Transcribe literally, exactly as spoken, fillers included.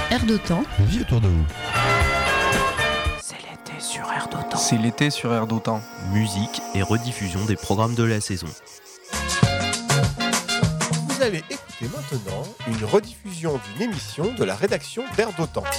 Air d'Otan. Vie autour de vous. C'est l'été sur Air d'Otan. C'est l'été sur Air d'Otan. Musique et rediffusion des programmes de la saison. Vous allez écouter maintenant une rediffusion d'une émission de la rédaction d'Air d'Otan.